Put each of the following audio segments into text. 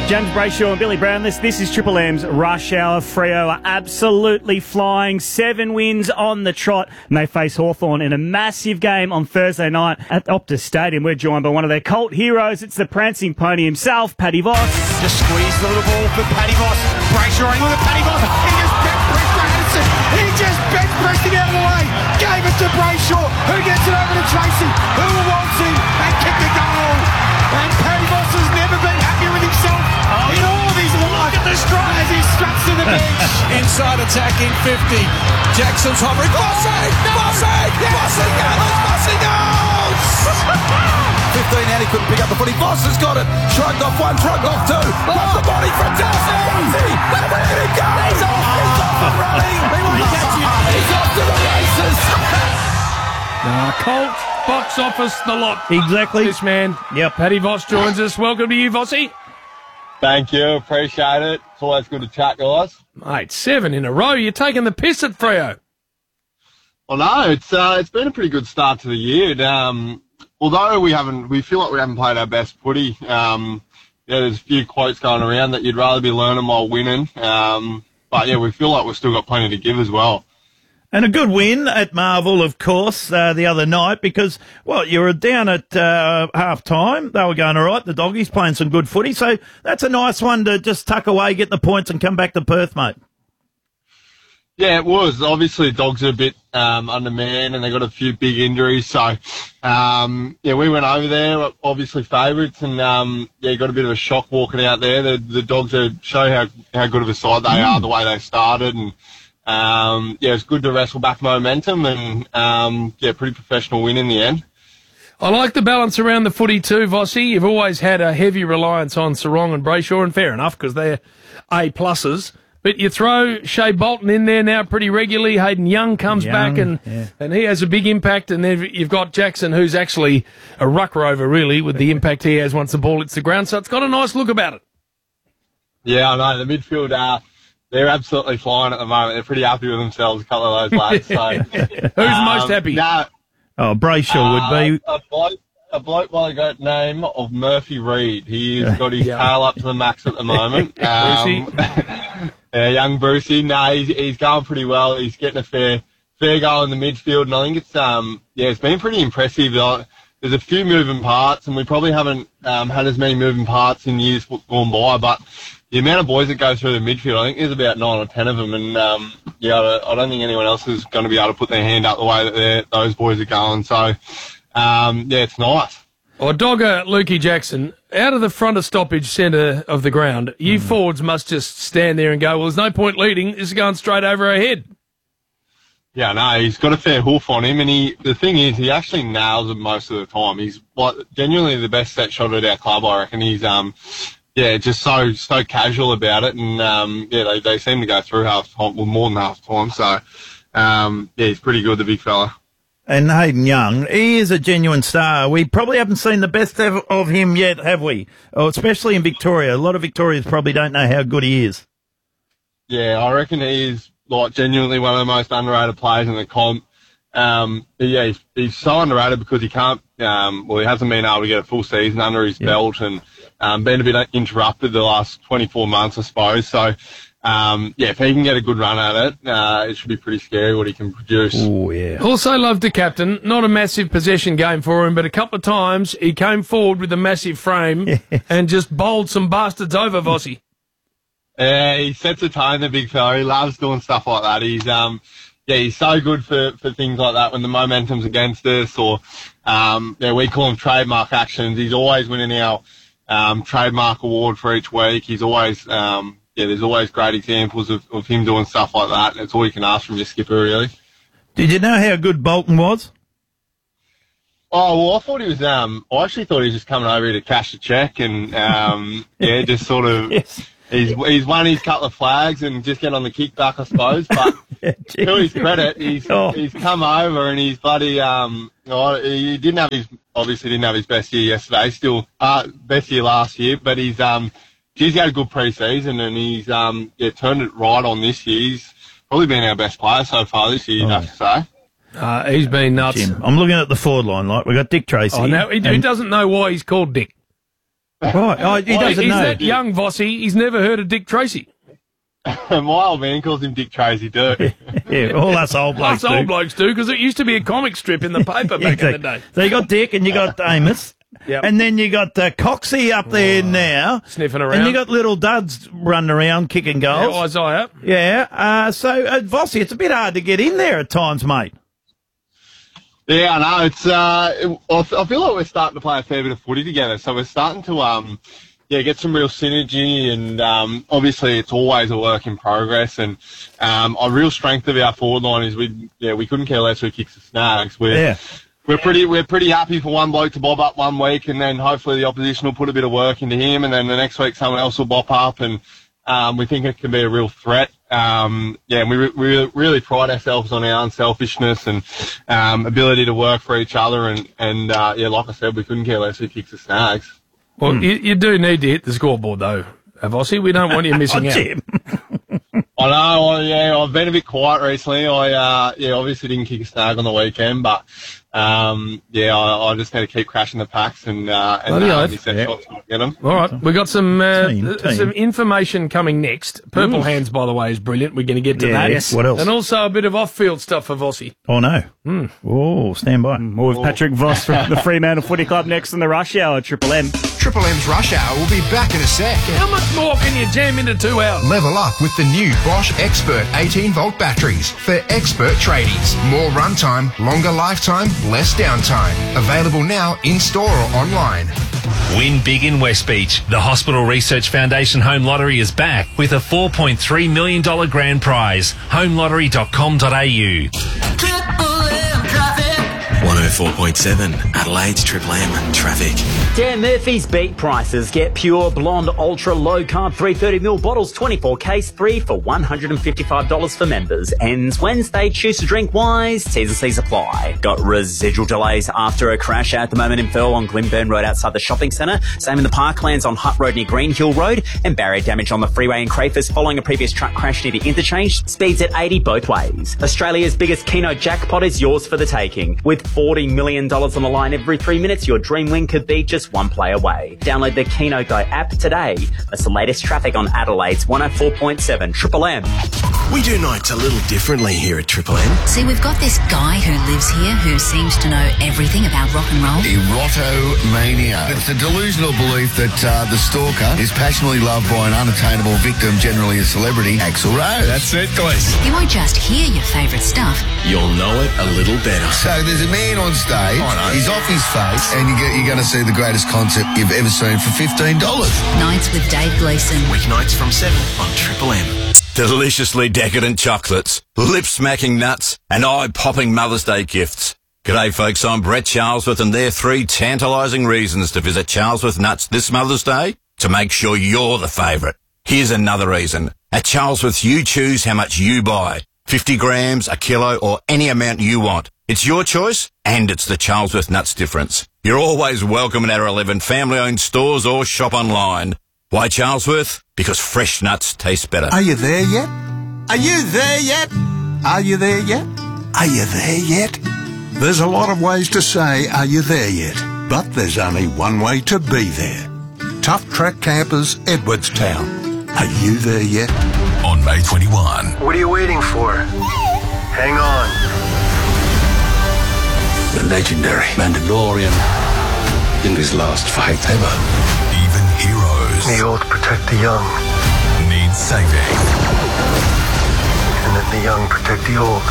James Brayshaw and Billy Brown. This is Triple M's Rush Hour. Freo are absolutely flying. 7 wins on the trot, and they face Hawthorn in a massive game on Thursday night at Optus Stadium. We're joined by one of their cult heroes. It's the prancing pony himself, Paddy Voss. Just squeeze the little ball for Paddy Voss. Brayshaw with a Paddy Voss. He just bench pressed Anderson. He just bench pressed him out of the way. Gave it to Brayshaw, who gets it over to Tracy, who wants him and kicked the goal. And Paddy Voss has never been happier with himself in all of his life. At the strut as he struts to the bench. Inside attacking 50. Jackson's hovering. Bossy goes! Bossy goes! 15 out, he couldn't pick up the footy. Voss has got it. Shrugged off one, shrugged off two. Off the body from Darcy. Where did he go? He's off and running. He's off to the races. Colt, box office, the lot. Exactly. This man. Yep. Paddy Voss joins us. Welcome to you, Vossy. Thank you. Appreciate it. It's always good to chat, guys. Mate, 7 in a row. You're taking the piss at Freo. Well, no, it's been a pretty good start to the year. Although we feel like we haven't played our best footy. There's a few quotes going around that you'd rather be learning while winning. But yeah, we feel like we've still got plenty to give as well. And a good win at Marvel, of course, the other night because, you were down at half-time. They were going all right. The Doggies playing some good footy. So that's a nice one to just tuck away, get the points and come back to Perth, mate. Yeah, it was. Obviously, the Dogs are a bit undermanned and they got a few big injuries. So, we went over there, obviously favourites, and, got a bit of a shock walking out there. The Dogs show how good of a side they are, the way they started, and it's good to wrestle back momentum and, pretty professional win in the end. I like the balance around the footy too, Vossy. You've always had a heavy reliance on Sarong and Brayshaw, and fair enough because they're A-pluses. But you throw Shea Bolton in there now pretty regularly. Hayden Young comes back and he has a big impact. And then you've got Jackson, who's actually a ruck rover, really, with the impact he has once the ball hits the ground. So it's got a nice look about it. Yeah, I know. The midfield, they're absolutely flying at the moment. They're pretty happy with themselves, a couple of those lads. So, who's most happy? Brayshaw would be. A bloke by the name of Murphy Reid. He's got his tail up to the max at the moment. Young Brucey. No, he's going pretty well. He's getting a fair goal in the midfield, and I think it's been pretty impressive. There's a few moving parts, and we probably haven't had as many moving parts in years gone by, but the amount of boys that go through the midfield, I think there's about 9 or 10 of them, and I don't think anyone else is going to be able to put their hand up the way that those boys are going. So, it's nice. Well, Dogger, Lukey Jackson, out of the front of stoppage centre of the ground, you forwards must just stand there and go, well, there's no point leading. This is going straight over our head. Yeah, no, he's got a fair hoof on him, and the thing is, he actually nails it most of the time. He's genuinely the best set shot at our club, I reckon. He's, just so casual about it, and, they seem to go through half time, well, more than half time, so, he's pretty good, the big fella. And Hayden Young, he is a genuine star. We probably haven't seen the best of him yet, have we? Oh, especially in Victoria. A lot of Victorians probably don't know how good he is. Yeah, I reckon he is genuinely one of the most underrated players in the comp. He's so underrated because he can't. He hasn't been able to get a full season under his belt and been a bit interrupted the last 24 months, I suppose. So. If he can get a good run at it, it should be pretty scary what he can produce. Oh, yeah. Also loved the captain. Not a massive possession game for him, but a couple of times he came forward with a massive frame and just bowled some bastards over, Vossy. Yeah, he sets a tone, the big fella. He loves doing stuff like that. He's so good for things like that when the momentum's against us or, we call them trademark actions. He's always winning our, trademark award for each week. He's always, there's always great examples of him doing stuff like that. That's all you can ask from your skipper, really. Did you know how good Bolton was? Oh, well, I thought he was, I actually thought he was just coming over here to cash a cheque and, just sort of, he's won his couple of flags and just get on the kickback, I suppose. But to his credit, he's come over and he's bloody, he obviously didn't have his best year yesterday, still, best year last year, but he's had a good pre-season and he's turned it right on this year. He's probably been our best player so far this year, you'd have to say. He's been nuts. Jim, I'm looking at the forward line. Like we've got Dick Tracy. Oh, now he doesn't know why he's called Dick. Right. Oh, he doesn't He's know. that young, Vossie. He's never heard of Dick Tracy. My old man calls him Dick Tracy too. Yeah, all us old blokes Us old blokes do, because it used to be a comic strip in the paper back in the day. So you got Dick and you got Amos. Yep. And then you got Coxie up there now. Sniffing around. And you got little duds running around kicking goals. Yeah, Isaiah. Yeah. So, Vossie, it's a bit hard to get in there at times, mate. Yeah, I know. It's I feel like we're starting to play a fair bit of footy together, so we're starting to get some real synergy, and obviously it's always a work in progress. And a real strength of our forward line is we couldn't care less who kicks the snags. We're pretty happy for one bloke to bob up one week, and then hopefully the opposition will put a bit of work into him, and then the next week someone else will bop up, and we think it can be a real threat. And we really pride ourselves on our unselfishness and ability to work for each other. And like I said, we couldn't care less who kicks the snags. Well, you do need to hit the scoreboard, though, Vossie. We don't want you missing out. Jim. I know. I've been a bit quiet recently. I obviously didn't kick a snag on the weekend, but I just need to keep crashing the packs and get them. All right, we got some Team. some information coming next. Purple Hands, by the way, is brilliant. We're going to get to that. Yes. What else? And also a bit of off-field stuff for Vossie. Oh, no. Oh, stand by. More with Patrick Voss from the Fremantle Footy Club next in the Rush Hour, Triple M. Triple M's Rush Hour will be back in a sec. How much more can you jam into 2 hours? Level up with the new Bosch Expert 18-volt batteries for expert tradies. More runtime, longer lifetime, less downtime. Available now in-store or online. Win big in West Beach. The Hospital Research Foundation Home Lottery is back with a $4.3 million grand prize. Homelottery.com.au. 104.7 Adelaide's Triple M traffic. Dan Murphy's beet prices. Get pure blonde ultra low carb 330ml bottles 24 case 3 for $155 for members. Ends Wednesday. Choose to drink wise. T's and C's apply. Got residual delays after a crash at the moment in Firle on Glenburn Road outside the shopping centre. Same in the Parklands on Hutt Road near Green Hill Road, and barrier damage on the freeway in Crayford following a previous truck crash near the interchange. Speeds at 80 both ways. Australia's biggest Keno jackpot is yours for the taking. With $40 million on the line every 3 minutes, your dream win could be just one play away. Download the Keno Go app today. That's the latest traffic on Adelaide's 104.7 Triple M. We do nights a little differently here at Triple M. See, we've got this guy who lives here who seems to know everything about rock and roll. Erotomania. It's a delusional belief that the stalker is passionately loved by an unattainable victim, generally a celebrity, Axl Rose. That's it, guys. You won't just hear your favourite stuff. You'll know it a little better. So there's a man on stage, he's off his face, and you're going to see the greatest concert you've ever seen for $15. Nights with Dave Gleeson. Weeknights from 7 on Triple M. Deliciously decadent chocolates, lip-smacking nuts, and eye-popping Mother's Day gifts. G'day, folks. I'm Brett Charlesworth, and there are 3 tantalising reasons to visit Charlesworth Nuts this Mother's Day to make sure you're the favourite. Here's another reason. At Charlesworth, you choose how much you buy. 50 grams, a kilo, or any amount you want. It's your choice, and it's the Charlesworth Nuts difference. You're always welcome at our 11 family-owned stores or shop online. Why Charlesworth? Because fresh nuts taste better. Are you there yet? Are you there yet? Are you there yet? Are you there yet? There's a lot of ways to say, are you there yet? But there's only one way to be there. Tough Track Campers, Edwardstown. Are you there yet? On May 21. What are you waiting for? Hang on. The legendary Mandalorian in his last fight ever. Even heroes The old protect the young, need saving. and let the young protect the old.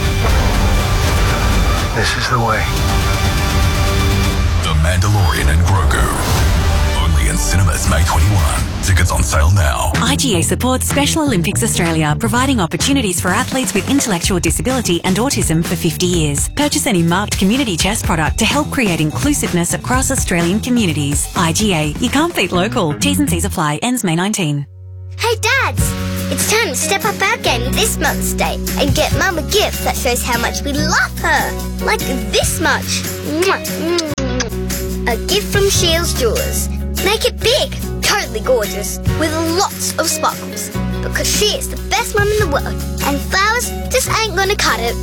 This is the way. The Mandalorian and Grogu. Only in cinemas May 21. Tickets on sale now. IGA supports Special Olympics Australia, providing opportunities for athletes with intellectual disability and autism for 50 years. Purchase any marked community chest product to help create inclusiveness across Australian communities. IGA, you can't beat local. T's and C's apply. Ends May 19. Hey Dads, it's time to step up our game this Mother's Day and get Mum a gift that shows how much we love her. Like this much. Mwah, mwah. A gift from Shields Jewelers. Make it big, totally gorgeous, with lots of sparkles. Because she is the best mum in the world, and flowers just ain't gonna cut it.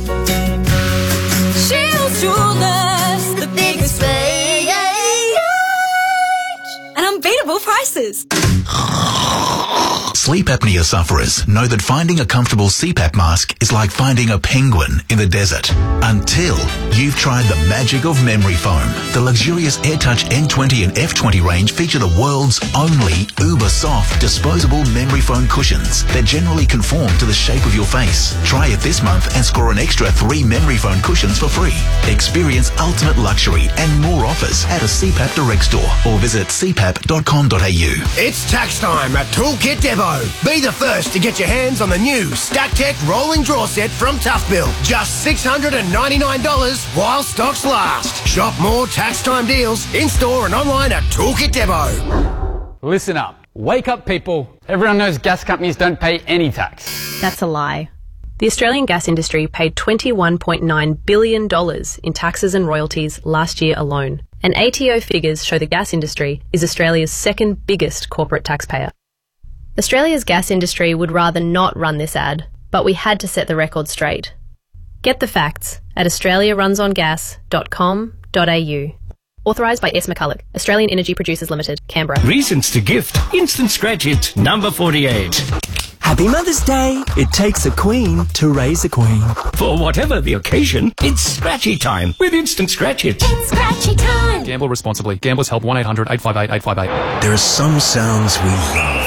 Shields Jewelers, the biggest range. And I'm unbeatable prices. Sleep apnea sufferers know that finding a comfortable CPAP mask is like finding a penguin in the desert. Until you've tried the magic of memory foam. The luxurious AirTouch N20 and F20 range feature the world's only uber-soft disposable memory foam cushions that generally conform to the shape of your face. Try it this month and score an extra 3 memory foam cushions for free. Experience ultimate luxury and more offers at a CPAP Direct store or visit cpap.com.au. It's tax time at Toolkit Depot. Be the first to get your hands on the new StackTech rolling draw set from Tough Built. Just $699 while stocks last. Shop more tax time deals in-store and online at Toolkit Depot. Listen up. Wake up, people. Everyone knows gas companies don't pay any tax. That's a lie. The Australian gas industry paid $21.9 billion in taxes and royalties last year alone. And ATO figures show the gas industry is Australia's second biggest corporate taxpayer. Australia's gas industry would rather not run this ad, but we had to set the record straight. Get the facts at australiarunsongas.com.au. Authorised by S. McCulloch, Australian Energy Producers Limited, Canberra. Reasons to gift. Instant Scratch It, number 48. Happy Mother's Day. It takes a queen to raise a queen. For whatever the occasion, it's scratchy time with Instant Scratch It. It's scratchy time. Gamble responsibly. Gamblers Help 1-800-858-858. There are some sounds we love.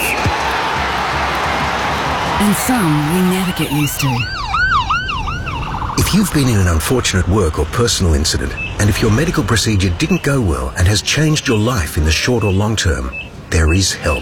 And some we never get used to. If you've been in an unfortunate work or personal incident, and if your medical procedure didn't go well and has changed your life in the short or long term, there is help.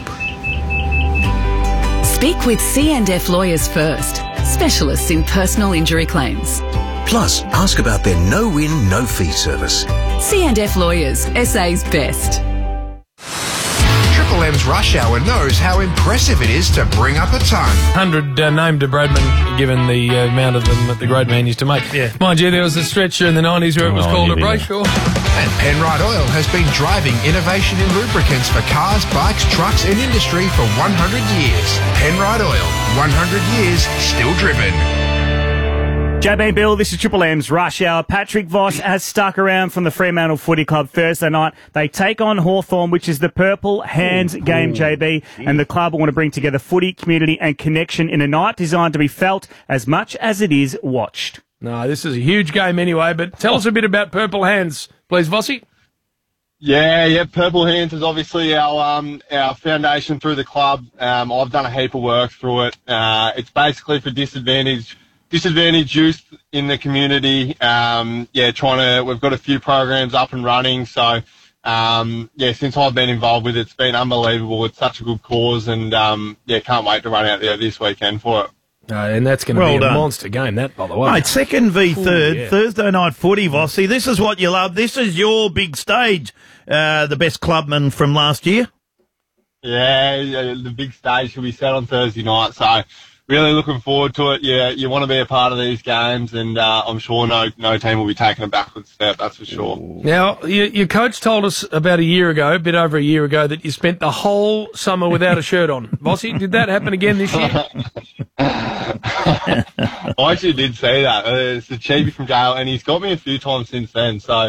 Speak with C&F Lawyers first, specialists in personal injury claims. Plus, ask about their no-win, no-fee service. C&F Lawyers, SA's best. Triple M's Rush Hour knows how impressive it is to bring up a ton. 100 named to Bradman, given the amount of them that the great man used to make. Yeah. Mind you, there was a stretch in the 90s where it was called a Brayshaw. And Penrite Oil has been driving innovation in lubricants for cars, bikes, trucks and industry for 100 years. Penrite Oil, 100 years, still driven. JB and Bill, this is Triple M's Rush Hour. Patrick Voss has stuck around from the Fremantle Footy Club Thursday night. They take on Hawthorn, which is the Purple Hands game, JB, and the club will want to bring together footy, community and connection in a night designed to be felt as much as it is watched. No, this is a huge game anyway, but tell us a bit about Purple Hands, please, Vossi. Yeah, Purple Hands is obviously our foundation through the club. I've done a heap of work through it. It's basically for disadvantaged youth in the community. We've got a few programs up and running. So, since I've been involved with it, it's been unbelievable. It's such a good cause and, can't wait to run out there this weekend for it. And that's going to be a monster game, that, by the way. Mate, second v third, Thursday night footy, Vossi. This is what you love. This is your big stage. The best clubman from last year. Yeah, the big stage will be set on Thursday night. So, really looking forward to it. Yeah, you want to be a part of these games, and I'm sure no team will be taking a backward step, that's for sure. Now, your coach told us about a bit over a year ago, that you spent the whole summer without a shirt on. Vossi, did that happen again this year? I actually did say that. It's the Chibi from jail, and he's got me a few times since then. So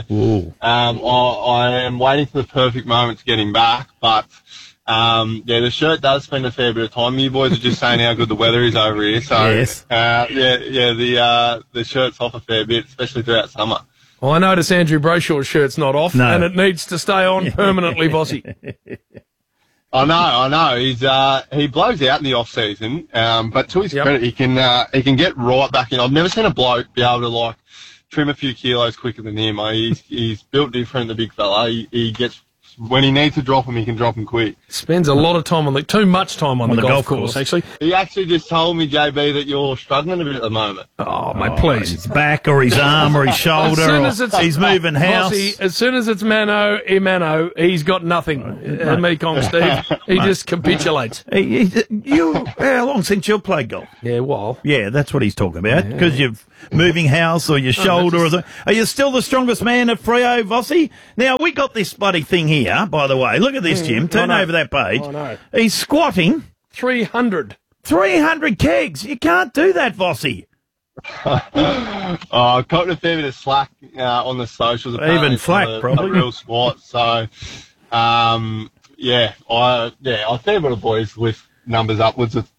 I am waiting for the perfect moment to get him back, but... the shirt does spend a fair bit of time. You boys are just saying how good the weather is over here. So, yes. The shirt's off a fair bit, especially throughout summer. Well, I notice Andrew Brayshaw's shirt's not off, and it needs to stay on permanently, Vossi. I know. He blows out in the off season, but to his credit, he can get right back in. I've never seen a bloke be able to trim a few kilos quicker than him. He's built different, the big fella. He gets. When he needs to drop him, he can drop him quick. Spends a lot of time too much time on the golf course, actually. He actually just told me, JB, that you're struggling a bit at the moment. Oh, mate, please. His back or his arm or his shoulder he's moving house. Bossy, as soon as it's mano, he's got nothing. Mekong Steve, he just capitulates. How long since you've played golf? Yeah, well. Yeah, that's what he's talking about. Because you're moving house or your shoulder. Are you still the strongest man at Freo, Vossi? Now, we got this bloody thing here. By the way, look at this, Jim. Turn over that page. Oh, no. He's squatting 300 kegs. You can't do that, Vossi. I copped a fair bit of slack on the socials. Even flack, probably. A real squat. So, yeah, I see a lot of boys with numbers upwards of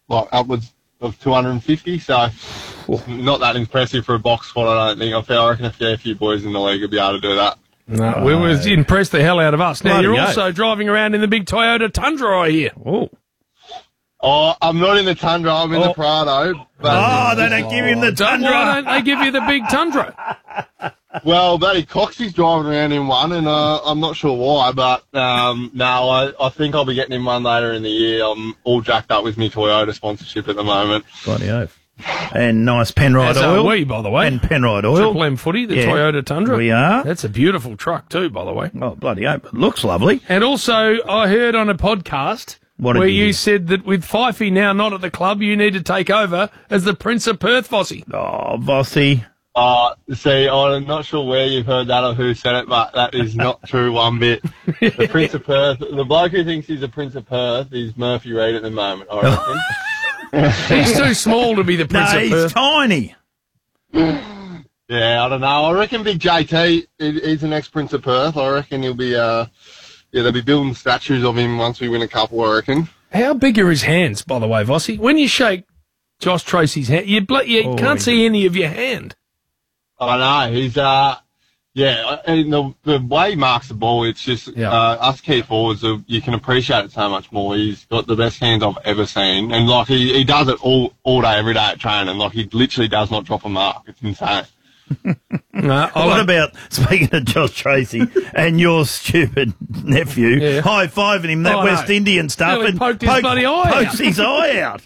250. So not that impressive for a box squad. I don't think. I reckon a fair few boys in the league will be able to do that. No, we was impressed the hell out of us. Now, Bloody you're oath. also driving around in the big Toyota Tundra, I hear. Oh, I'm not in the Tundra. I'm in the Prado. But they don't give him the Tundra. Why don't they give you the big Tundra? Well, Buddy Coxie's driving around in one, and I'm not sure why, but no, I think I'll be getting in one later in the year. I'm all jacked up with my Toyota sponsorship at the moment. Bloody oath. And nice Penrite As oil. are we, by the way. And Penrite oil. Triple M footy, the Toyota Tundra. We are. That's a beautiful truck too, by the way. Oh, bloody oath. It looks lovely. And also, I heard on a podcast What did where you you hear? said that with Fifey now not at the club, you need to take over as the Prince of Perth, Vossie. Oh, Vossie. See, I'm not sure where you've heard that or who said it, but that is not true one bit. The Prince of Perth, the bloke who thinks he's the Prince of Perth is Murphy Reid at the moment, I reckon. He's too small to be the Prince of Perth. He's tiny. Yeah, I don't know. I reckon Big JT, he's the next Prince of Perth. I reckon he'll be, they'll be building statues of him once we win a couple, I reckon. How big are his hands, by the way, Vossie? When you shake Josh Tracy's hand, you can't see any of your hand. I know. He's, and the way he marks the ball, it's just, us key forwards, you can appreciate it so much more. He's got the best hands I've ever seen. And, like, he does it all day, every day at training. Like, he literally does not drop a mark. It's insane. What about, speaking of Josh Tracy and your stupid nephew, high-fiving him, that West Indian stuff, Nearly and poked his bloody eye out. pokes his eye out.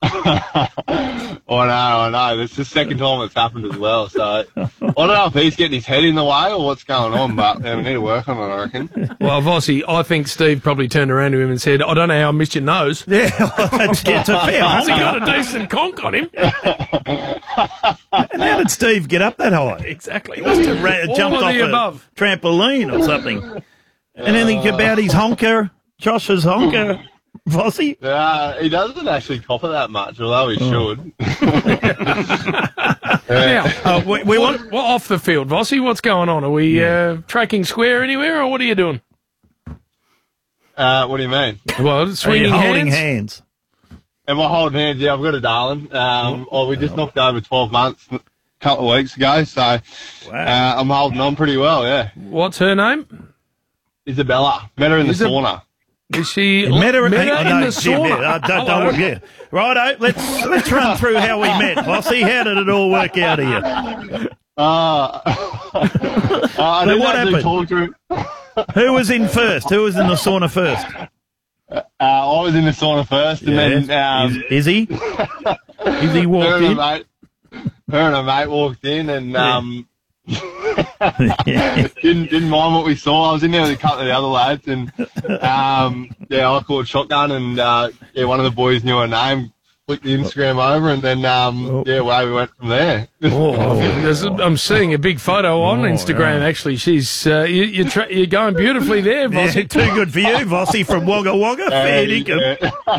I know. It's the second time it's happened as well. So I don't know if he's getting his head in the way or what's going on, but we need to work on it, I reckon. Well, Vossie, I think Steve probably turned around to him and said, I don't know how I missed your nose. Yeah, that's a fair Has he honker. got a decent conk on him? And how did Steve get up that high? Exactly. He must have jumped All off of the a above. trampoline or something. And anything about his honker, Josh's honker, Vossie? He doesn't actually copper that much, although he should. Now, we want off the field, Vossie. What's going on? Are we tracking square anywhere, or what are you doing? What do you mean? Well, swinging holding hands. Am I holding hands? Yeah, I've got a darling. We just knocked over 12 months a couple of weeks ago, so I'm holding on pretty well, yeah. What's her name? Isabella. Met her in the sauna. Is she Met her in the sauna? sauna. Righto, let's run through how we met, Vossie. How did it all work out here? I Now, didn't what actually happened? talk to him. Who was in first? Who was in the sauna first? I was in the sauna first, and then Is he walked in? Her and her mate walked in, and didn't mind what we saw. I was in there with a couple of the other lads, and I called shotgun, and one of the boys knew her name. Flicked the Instagram over, and then away we went from there. I'm seeing a big photo on Instagram. Actually, she's you're going beautifully there, Vossie. Yeah, too good for you, Vossie from Wagga Wagga. Fair dinkum.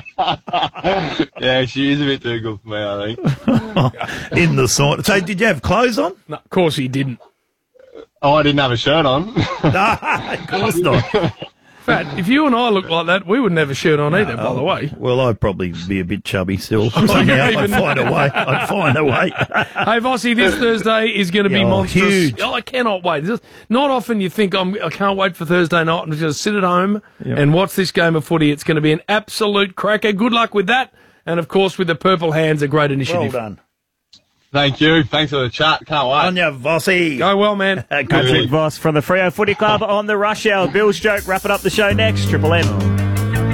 Yeah, she is a bit too good for me, I think. In the sauna. So, did you have clothes on? No, of course he didn't. Oh, I didn't have a shirt on. No, of course not. Fat, if you and I look like that, we wouldn't have a shirt on either, by the way. Well, I'd probably be a bit chubby still. Somehow I'd find a way. Hey, Vossie, this Thursday is going to be monstrous. Huge. Oh, I cannot wait. Not often you think I can't wait for Thursday night. I'm just going to sit at home and watch this game of footy. It's going to be an absolute cracker. Good luck with that. And, of course, with the Purple Hands, a great initiative. Well done. Thank you. Thanks for the chat. Can't wait. On ya, Vossie. Go well, man. Patrick Voss from the Freo Footy Club on the Rush Hour. Bill Stroke wrapping up the show next. Triple M.